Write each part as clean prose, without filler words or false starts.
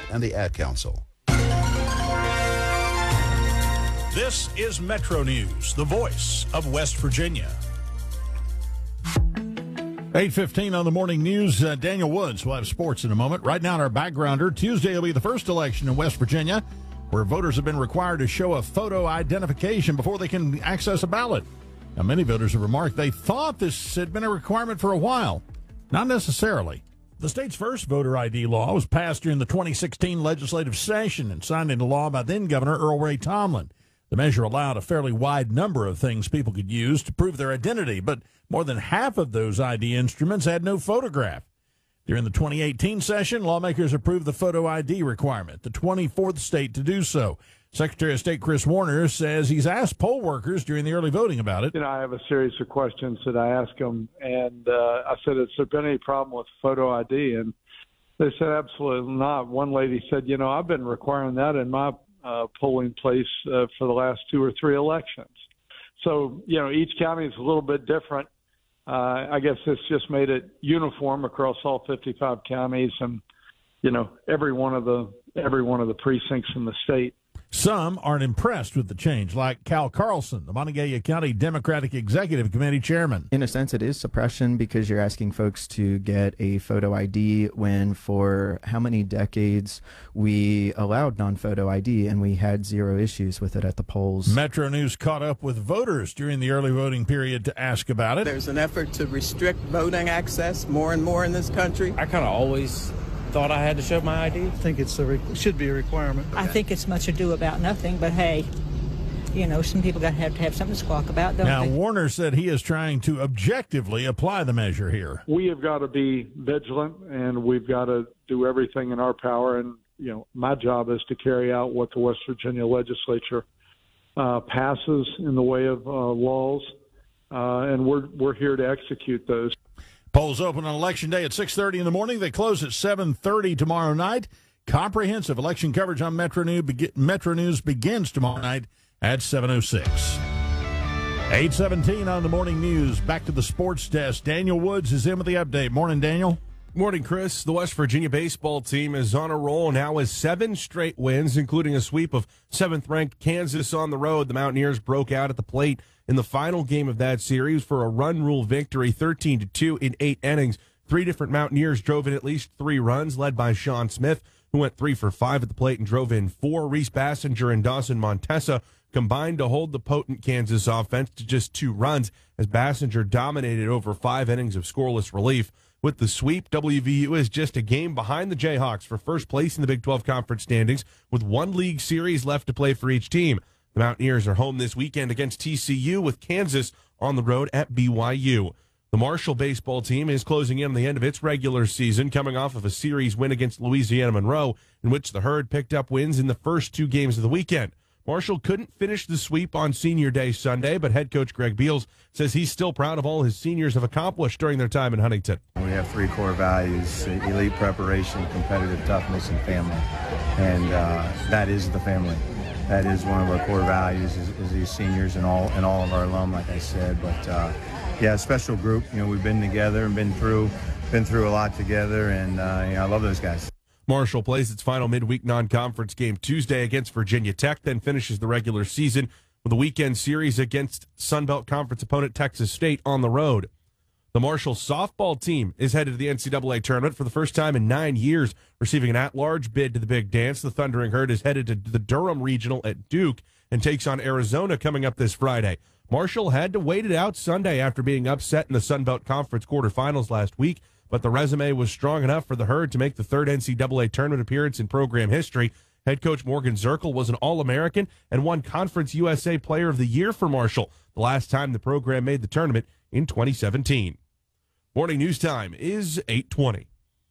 and the Ad Council. This is Metro News, the voice of West Virginia. 8:15 on the morning news. Daniel Woods will have sports in a moment. Right now in our backgrounder, Tuesday will be the first election in West Virginia where voters have been required to show a photo identification before they can access a ballot. Now, many voters have remarked they thought this had been a requirement for a while. Not necessarily. The state's first voter ID law was passed during the 2016 legislative session and signed into law by then-Governor Earl Ray Tomlin. The measure allowed a fairly wide number of things people could use to prove their identity, but more than half of those ID instruments had no photograph. During the 2018 session, lawmakers approved the photo ID requirement, the 24th state to do so. Secretary of State Chris Warner says he's asked poll workers during the early voting about it. I have a series of questions that I ask them, and I said, has there been any problem with photo ID? And they said, absolutely not. One lady said, I've been requiring that in my polling place for the last 2 or 3 elections. So, each county is a little bit different. I guess this just made it uniform across all 55 counties and, every one of the precincts in the state. Some aren't impressed with the change, like Cal Carlson, the Montague County Democratic Executive Committee chairman. In a sense, it is suppression because you're asking folks to get a photo ID when for how many decades we allowed non-photo ID and we had zero issues with it at the polls. Metro News caught up with voters during the early voting period to ask about it. There's an effort to restrict voting access more and more in this country. I kind of always thought I had to show my ID. I think it should be a requirement. I think it's much ado about nothing, but hey, some people got to have something to squawk about, don't they? Now, Warner said he is trying to objectively apply the measure here. We have got to be vigilant, and we've got to do everything in our power. And, my job is to carry out what the West Virginia legislature passes in the way of laws, and we're here to execute those. Polls open on Election Day at 6:30 in the morning. They close at 7:30 tomorrow night. Comprehensive election coverage on Metro News begins tomorrow night at 7:06. 8:17 on the morning news. Back to the sports desk. Daniel Woods is in with the update. Morning, Daniel. Morning, Chris. The West Virginia baseball team is on a roll now with 7 straight wins, including a sweep of 7th-ranked Kansas on the road. The Mountaineers broke out at the plate in the final game of that series for a run rule victory, 13-2 in 8 innings. 3 different Mountaineers drove in at least 3 runs, led by Sean Smith, who went 3 for 5 at the plate and drove in 4. Reese Bassinger and Dawson Montessa combined to hold the potent Kansas offense to just 2 runs as Bassinger dominated over 5 innings of scoreless relief. With the sweep, WVU is just a game behind the Jayhawks for first place in the Big 12 Conference standings with 1 league series left to play for each team. The Mountaineers are home this weekend against TCU with Kansas on the road at BYU. The Marshall baseball team is closing in on the end of its regular season, coming off of a series win against Louisiana Monroe, in which the Herd picked up wins in the first 2 games of the weekend. Marshall couldn't finish the sweep on Senior Day Sunday, but head coach Greg Beals says he's still proud of all his seniors have accomplished during their time in Huntington. We have 3 core values: elite preparation, competitive toughness, and family. And that is the family. That is one of our core values is these seniors and all of our alum, like I said. But a special group. We've been together and been through a lot together, and I love those guys. Marshall plays its final midweek non-conference game Tuesday against Virginia Tech, then finishes the regular season with a weekend series against Sunbelt Conference opponent Texas State on the road. The Marshall softball team is headed to the NCAA tournament for the first time in 9 years, receiving an at-large bid to the Big Dance. The Thundering Herd is headed to the Durham Regional at Duke and takes on Arizona coming up this Friday. Marshall had to wait it out Sunday after being upset in the Sunbelt Conference quarterfinals last week, but the resume was strong enough for the Herd to make the 3rd NCAA tournament appearance in program history. Head coach Morgan Zirkle was an All-American and won Conference USA Player of the Year for Marshall, the last time the program made the tournament in 2017. Morning news time is 8:20.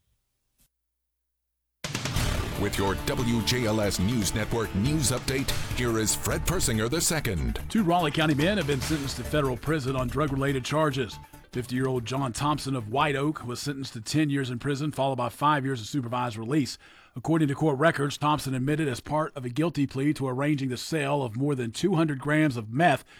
With your WJLS News Network news update, here is Fred Persinger II. 2 Raleigh County men have been sentenced to federal prison on drug-related charges. 50-year-old John Thompson of White Oak was sentenced to 10 years in prison, followed by 5 years of supervised release. According to court records, Thompson admitted as part of a guilty plea to arranging the sale of more than 200 grams of meth